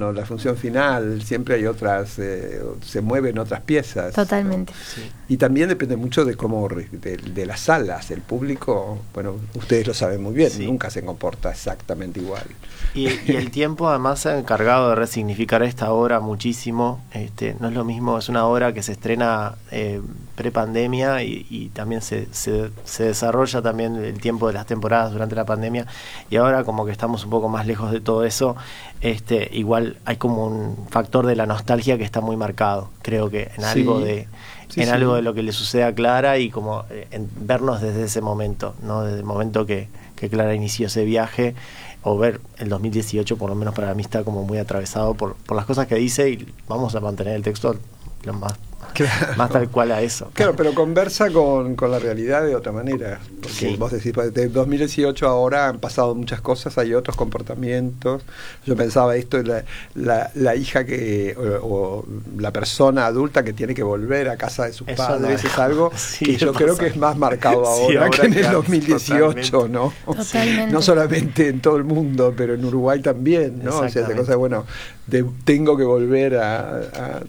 función o la función final, siempre hay otras, se mueven otras piezas. Totalmente. ¿No? Sí. Y también depende mucho de cómo, de las salas, el público, bueno, ustedes lo saben muy bien, Sí. nunca se comporta exactamente igual. Y el tiempo además se ha encargado de resignificar esta obra muchísimo. No es lo mismo, es una obra que se estrena pre-pandemia y también se desarrolla también el tiempo de las temporadas durante la pandemia, y ahora como que estamos un poco más lejos de todo eso. Igual hay como un factor de la nostalgia que está muy marcado, creo que en algo de algo de lo que le sucede a Clara, y como en vernos desde ese momento, ¿no? Desde el momento que Clara inició ese viaje, o ver el 2018, por lo menos para mí está como muy atravesado por las cosas que dice, y vamos a mantener el texto lo más tal cual a eso. Claro, pero conversa con la realidad de otra manera, porque Sí. vos decís, de 2018 ahora han pasado muchas cosas, hay otros comportamientos. Yo pensaba esto, la hija o la persona adulta que tiene que volver a casa de sus Eso padres, no es algo sí, que yo creo que es más marcado Sí, ahora que en el claro, 2018, totalmente. ¿no? Totalmente. No solamente en todo el mundo, pero en Uruguay también, ¿no? O sea, esa cosa, bueno, tengo que volver a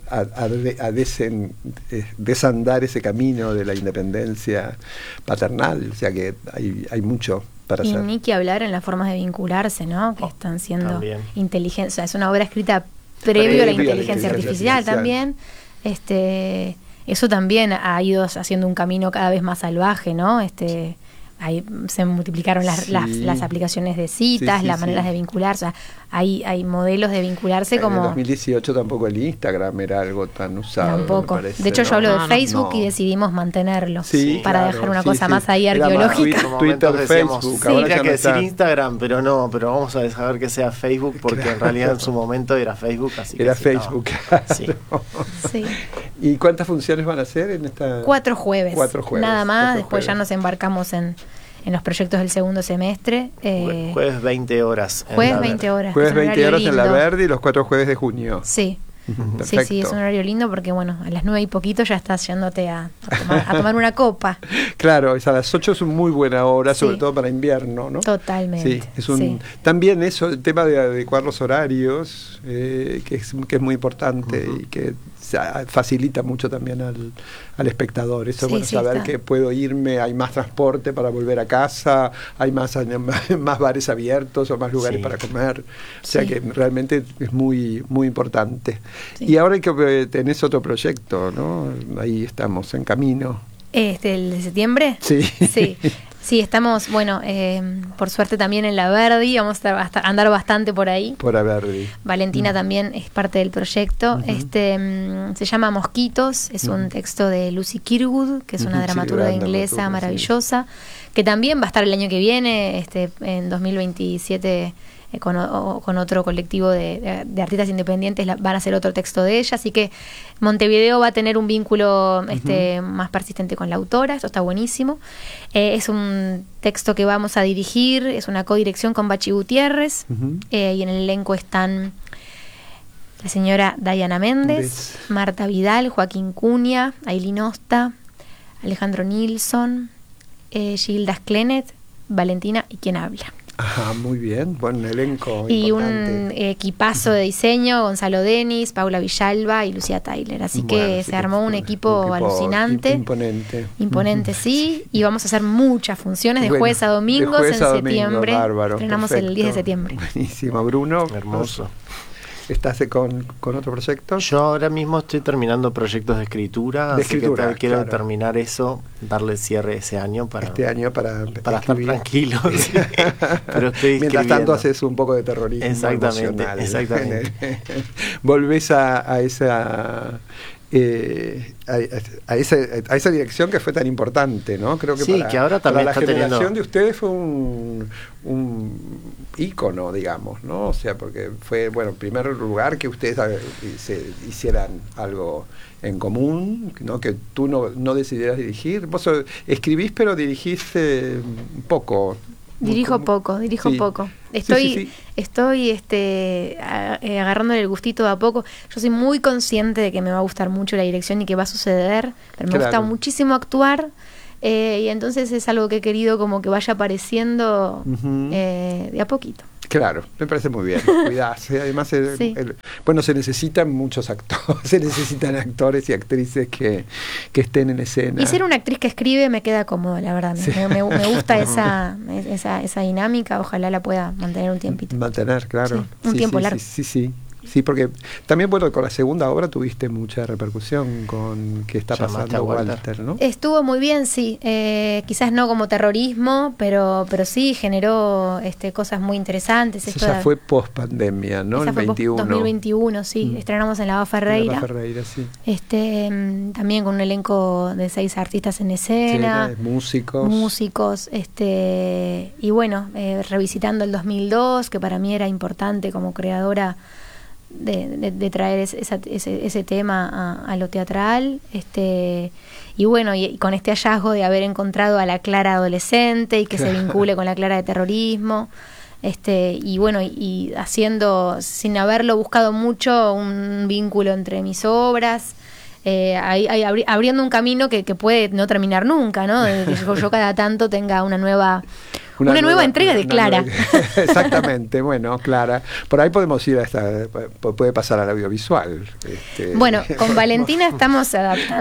desandar ese camino de la independencia paternal, o sea que hay mucho para Y hacer. ni que hablar en las formas de vincularse, ¿no? Que están siendo También. inteligentes. O sea, es una obra escrita previo a la inteligencia artificial también. Eso también ha ido haciendo un camino cada vez más salvaje, ¿no? Ahí se multiplicaron las aplicaciones de citas, las maneras de vincularse. O sea, hay modelos de vincularse como... En 2018 tampoco el Instagram era algo tan usado. Tampoco. Me parece, De hecho, yo hablo de Facebook no. y decidimos mantenerlo Sí, para claro, dejar una sí, cosa sí. más ahí Era más arqueológica. En Twitter, momentos decíamos, Facebook, sí, ahora habría ya que no decir está. Instagram, pero vamos a dejar que sea Facebook, porque Claro. en realidad en su momento era Facebook, así que Era sí, Facebook. Sí. Sí. ¿Y cuántas funciones van a hacer en esta? 4 jueves. 4 jueves. Nada más. 4 Después jueves. ya nos embarcamos en los proyectos del segundo semestre. Jueves 20 horas. en Jueves la 20 horas. Jueves que es un 20 horario horas en La lindo. Verde y los 4 jueves de junio. Sí. Perfecto. Sí, es un horario lindo porque, bueno, a las 9 y poquito ya estás yéndote a tomar una copa. Claro, a las 8 es una muy buena hora, Sí. sobre todo para invierno, ¿no? Totalmente. Sí, también eso, el tema de adecuar los horarios, que es muy importante y que facilita mucho también al espectador. Eso es bueno saber que puedo irme, hay más transporte para volver a casa, hay más bares abiertos o más lugares para comer. O sea que realmente es muy, muy importante. Sí. Y ahora tenés otro proyecto, ¿no? Ahí estamos en camino. ¿El de septiembre? Sí. Sí. Sí, estamos, bueno, por suerte también en La Verdi, vamos a andar bastante por ahí. Por La Verdi. Valentina también es parte del proyecto. Se llama Mosquitos, es un texto de Lucy Kirkwood, que es una dramaturga inglesa maravillosa, que también va a estar el año que viene, en 2027, con otro colectivo de artistas independientes, van a hacer otro texto de ella, así que Montevideo va a tener un vínculo más persistente con la autora, esto está buenísimo. Es un texto que vamos a dirigir, es una codirección con Bachi Gutiérrez, y en el elenco están la señora Dayana Méndez, Marta Vidal, Joaquín Cunha, Ailín Osta, Alejandro Nilsson, Gilda Sklenet, Valentina y quien habla. Ajá, muy bien, buen elenco. Y importante. Un equipazo de diseño, Gonzalo Denis, Paula Villalba y Lucía Tyler. Así que se armó un equipo alucinante. Imponente, sí. Y vamos a hacer muchas funciones de jueves a domingos en septiembre. Bárbaro, estrenamos el 10 de septiembre. Buenísimo, Bruno. Hermoso. ¿Estás con otro proyecto? Yo ahora mismo estoy terminando proyectos de escritura, así que quiero terminar eso, darle cierre ese año para estar tranquilo. Sí. Pero estoy mientras tanto haces un poco de terrorismo emocional. Exactamente. Volvés a esa dirección que fue tan importante, ¿no? Creo que que ahora también para la generación teniendo... de ustedes fue un ícono, digamos, ¿no? O sea, porque fue, bueno, en primer lugar que ustedes hicieran algo en común, ¿no? Que tú no decidieras dirigir. Vos escribís, pero dirigís poco. Dirijo poco. Estoy agarrándole el gustito de a poco. Yo soy muy consciente de que me va a gustar mucho la dirección y que va a suceder, pero me gusta muchísimo actuar, y entonces es algo que he querido como que vaya apareciendo de a poquito. Claro, me parece muy bien, cuidarse. Además, bueno, se necesitan muchos actores, se necesitan actores y actrices que estén en escena. Y ser una actriz que escribe me queda cómodo, la verdad. Sí. Me gusta esa dinámica, ojalá la pueda mantener un tiempito. Mantener, claro. Sí, un tiempo largo. Sí, porque también, bueno, con la segunda obra tuviste mucha repercusión con qué está pasando Walter, ¿no? Estuvo muy bien, sí. Quizás no como terrorismo, pero sí generó cosas muy interesantes. Eso ya fue post-pandemia, ¿no? El 2021, sí. Estrenamos en la Ava Ferreira. Sí. También con un elenco de 6 artistas en escena. Sí, músicos. Y bueno, revisitando el 2002, que para mí era importante como creadora de traer ese tema a lo teatral, y bueno, y con este hallazgo de haber encontrado a la Clara adolescente y que se vincule con la Clara de terrorismo, y bueno, y haciendo, sin haberlo buscado mucho, un vínculo entre mis obras, abriendo un camino que puede no terminar nunca, ¿no? De que yo cada tanto tenga una nueva entrega de Clara. Exactamente, bueno, Clara. Por ahí podemos ir puede pasar al audiovisual. Bueno, con Valentina estamos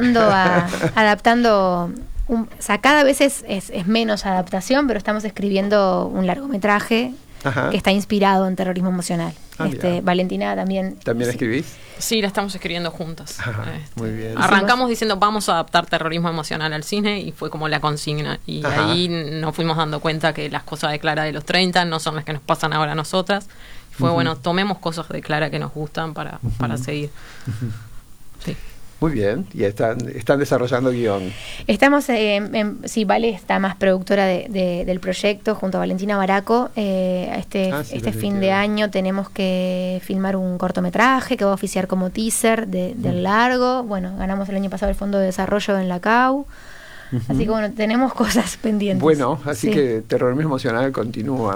adaptando cada vez es menos adaptación, pero estamos escribiendo un largometraje que está inspirado en terrorismo emocional. Valentina también. ¿También escribís? Sí, la estamos escribiendo juntas. Muy bien. Arrancamos diciendo vamos a adaptar terrorismo emocional al cine y fue como la consigna. Y ahí nos fuimos dando cuenta que las cosas de Clara de los 30 no son las que nos pasan ahora a nosotras. Fue bueno, tomemos cosas de Clara que nos gustan para seguir. Sí. Muy bien, y están desarrollando guión. Estamos, Vale está más productora del proyecto junto a Valentina Baraco. Este fin de año tenemos que filmar un cortometraje que va a oficiar como teaser del largo. Bueno, ganamos el año pasado el Fondo de Desarrollo en la CAU. Así que bueno, tenemos cosas pendientes. Bueno, así que terrorismo emocional continúa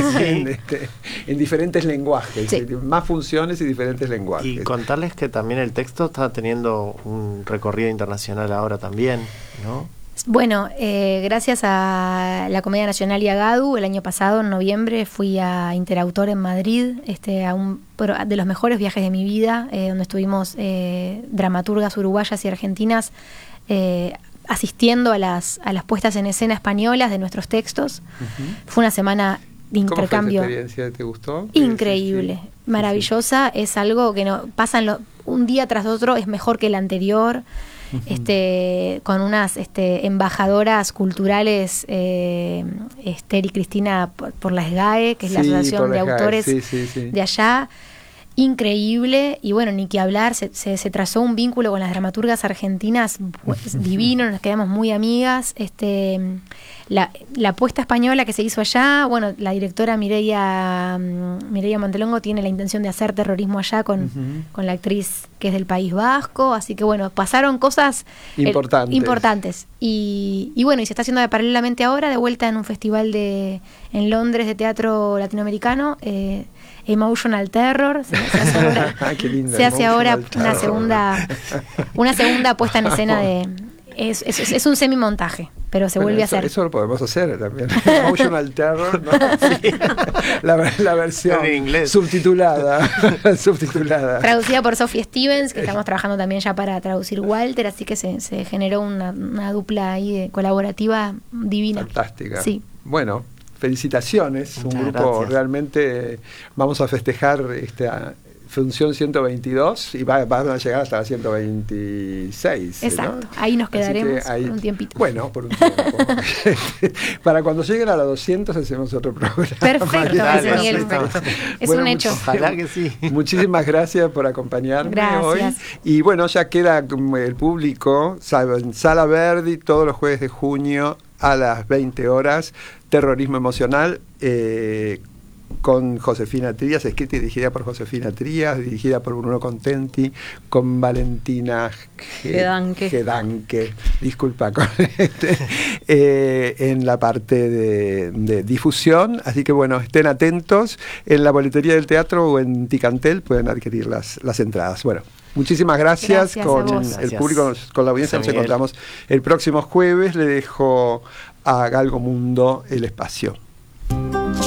en diferentes lenguajes, más funciones y diferentes lenguajes. Y contarles que también el texto está teniendo un recorrido internacional ahora también, ¿no? Bueno, gracias a la Comedia Nacional y a GADU, el año pasado, en noviembre, fui a Interautor en Madrid, a un de los mejores viajes de mi vida, donde estuvimos dramaturgas uruguayas y argentinas asistiendo a las puestas en escena españolas de nuestros textos. Fue una semana de intercambio. ¿Cómo fue esa experiencia? ¿Te gustó? Increíble, maravillosa. Es algo que un día tras otro es mejor que el anterior. Con unas embajadoras culturales, Esther y Cristina por la SGAE, que es la Asociación de Autores de allá. Increíble, y bueno, ni que hablar, se trazó un vínculo con las dramaturgas argentinas divino, nos quedamos muy amigas. La puesta española que se hizo allá, bueno, la directora Mireia Montelongo tiene la intención de hacer terrorismo allá con la actriz que es del País Vasco, así que bueno, pasaron cosas importantes. Y bueno, y se está haciendo paralelamente ahora, de vuelta en un festival en Londres de teatro latinoamericano, Emotional Terror. Se hace ahora una segunda puesta en escena es un semimontaje, pero se vuelve a hacer. Eso lo podemos hacer también. Emotional Terror, ¿no? Sí. La versión en inglés subtitulada. Traducida por Sophie Stevens, que estamos trabajando también ya para traducir Walter, así que se generó una dupla ahí colaborativa divina. Fantástica. Sí. Bueno, felicitaciones, un grupo realmente. Vamos a festejar esta función 122 y van a llegar hasta la 126. Exacto, ¿no? Ahí nos quedaremos por un tiempito. Bueno, por un tiempo. Para cuando lleguen a la 200 hacemos otro programa. Perfecto, Miguel. Es un hecho. Ojalá que sí. Muchísimas gracias por acompañarme hoy. Y bueno, ya queda el público, en Sala Verdi, todos los jueves de junio a las 20 horas, Terrorismo Emocional, con Josefina Trías, escrita y dirigida por Josefina Trías, dirigida por Bruno Contenti, con Valentina Gedanke, disculpa, en la parte de difusión. Así que bueno, estén atentos. En la boletería del teatro o en Ticantel pueden adquirir las entradas. Bueno, muchísimas gracias con el público, con la audiencia. Nos encontramos el próximo jueves. Le dejo a Galgo Mundo el espacio.